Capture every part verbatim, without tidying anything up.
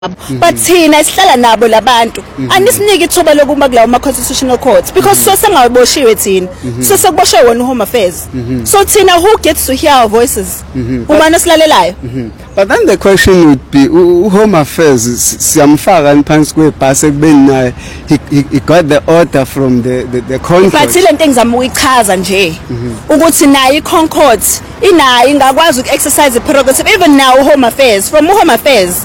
but thina isihlala nabo labantu anisinike ithuba lokuma kulawo ma constitutional courts because so sengawuboshiwe thina so sekuboshwe wona Home Affairs so thina who gets to hear our voices uma nasilalelayo. But then the question would be Home Affairs siyamfaka phansi kwebhasi ekubeni naye he got the order from the the, the conference. But lento engizama ukuyichaza nje ukuthi nayo iConcord inayo ingakwazi uku-exercise the prerogative even now Home Affairs from Home Affairs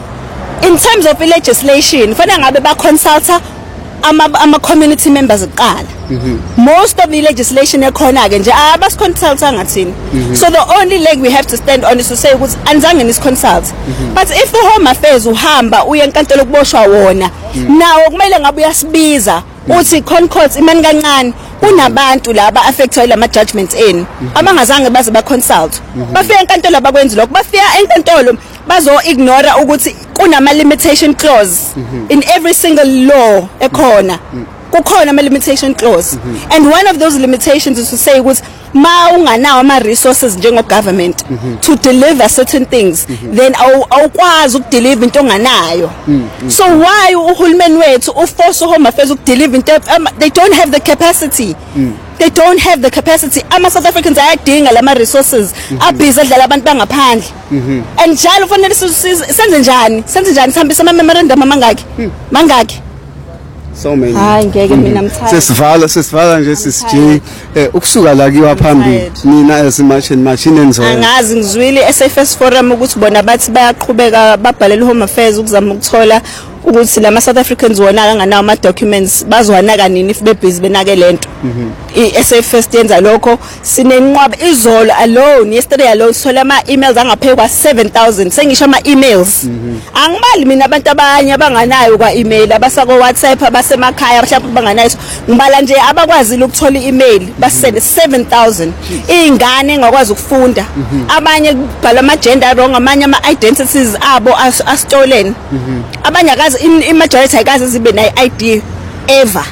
in terms of legislation fanele ngabe ba consulta ama ama community members eqala. Most of the legislation ekhona ke nje abas consulta ngathini so the only leg we have to stand on is to say ukuthi anzange nis consult but if the Home Affairs uhamba uye enkantolo kuboshwa wona nawo kumele ngabe uyasibiza uthi Concord imani kancane kunabantu laba affected lama judgments eni abangazange baze ba consult bafika enkantolo abakwenzi lokho bafika enkantolo bazo ignore ukuthi kunama limitation clause in every single law ekhona kukhona ama limitation clause and one of those limitations is to say ukuthi ma unganawo ama resources njengo government to deliver certain things then awukwazi ukudeliver into onganayo so why uhulumeni wethu uforce Home Affairs ukudeliver into they don't have the capacity they don't have the capacity ama South Africans ayadinga lama resources abhiza dlala abantu bangaphandle and njalo fanele senze njani senze njani sihambisa ama memorandum amangaki mangaki so many hayi ngeke mina mthanda sesivala sesivala nje sisije ukusuka la kiwa phambili mina esimachine machine enzo angazi ngizwile S F S forum ukuthi bona bathi bayaqhubeka babhalela Home Affairs ukuzama ukuthola ukuthi lama South Africans wona anganawo ama documents bazwanaka nini if bebhizi benake lento iS F S yenza lokho sinenqwaba izolo alone yesterday alone sithola ama emails angaphekwa seven thousand sengisho ama emails angibali mina abantu abanye abanganayo kwa email abasako WhatsApp abasemakhaya mhlawumbe banganayo ngibala nje abakwazile ukuthola i-email basende seven thousand ingane engakwazi ukufunda abanye kubhala ama gender wrong amanye ama identities abo astolen abanye imajority ayikaze zibe nayi I D ever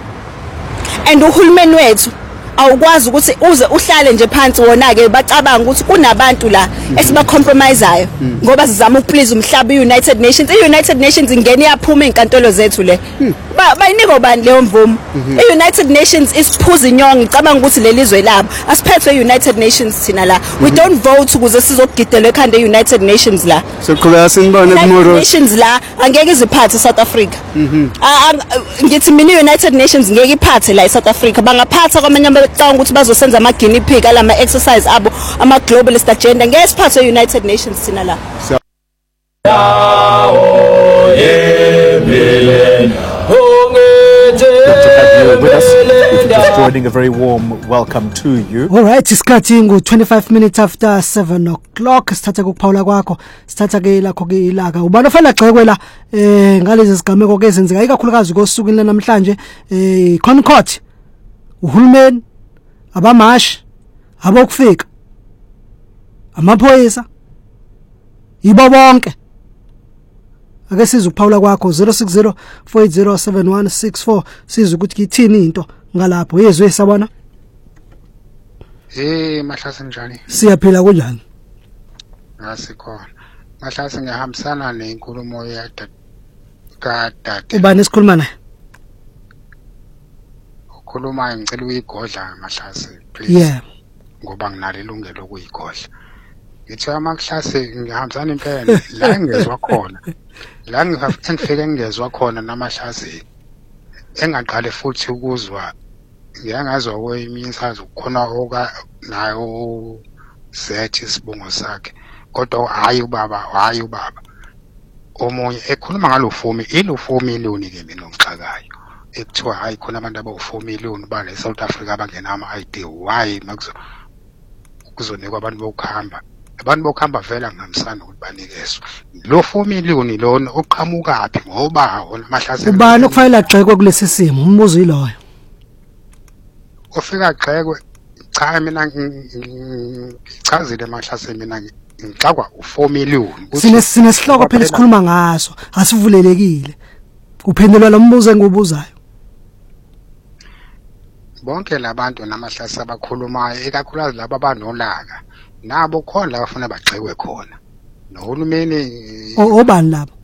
and uhulumeni wethu awukwazi ukuthi uze uhlale nje phansi wona ke bacabanga ukuthi kunabantu la esiba compromiseayo ngoba sizama ukuplease umhlaba iUnited Nations iUnited Nations ingene yaphuma inkantolo zethu le bayinika ubani leyo mvumo iUnited Nations isiphuza inyongo icabanga ukuthi lelizwe labo asiphethwe iUnited Nations thina la we don't vote ukuze sizogidela ekhanda eUnited Nations la soqhubeka sinibone tomorrow Nations la angeke iziphathe South Africa ngithi mina iUnited Nations ngeke iphathe la eSouth Africa bangaphatha kwamanye abacanga ukuthi bazosenza ama guinea pig alama exercise abo ama globalist agenda ngeke siphathe eUnited Nations thina la with us. If you're just joining, a very warm welcome to you. All right, isikhathi ngo twenty-five minutes after seven o'clock. Sithatha ukuphawula kwakho, sithatha ke lakho ke ilaka. Ubani ofana gxekwe la eh ngalezi zigameko ke ezenzeka ikakhulukazi kosuku lena namhlanje eh Concord. Uhulumeni abamashi abokufika. Amaphoyisa ibo bonke ake siza ukuphawula kwakho zero six zero four eight zero seven one six four siza ukuthi kithini into ngalapho yezwe sabona eh Mahlase njani siyaphila kunjani ngasikhona Mahlase ngihambisana nenkulumo yakhe kadade ubani sikhuluma naye ukhuluma ngicela uyigodla Mahlase please yeah ngoba nginalo ilungelo lokuyigodla ngithi amaKhlase ngihambisana impela la ngezwe khona la ngifike ngezwe khona namahlase engaqale futhi ukuzwa ngiyangazwa kwemisazo khona oka nayo sethi sibongo sakhe kodwa hayi ubaba hayi ubaba omunye ekhuluma ngalo four ilo four million ke mina ngixakayo ekuthiwa hayi khona abantu aba four million bale South Africa abangena ama I D why makuzo kuzonikwa abantu bokuhamba abantu bokuhamba vela ngihambisana ukuthi banikezwe lo four million lona oqhamuka phi ngoba wona Mahlase ubani okufanele agxekwe kulesi simo umbuzo iloyo ofika agxekwe cha mina ngichazile Mahlase mina ngixakwa u four million sine sinesihloko phela sikhuluma ngaso asivulelekile uphendulwa lo mbuzo engibuzayo bonke labantu namahlase abakhulumayo ekakhulukazi laba abanolaka nabo khona la bafuna bagxekwe khona nohulumeni obani labo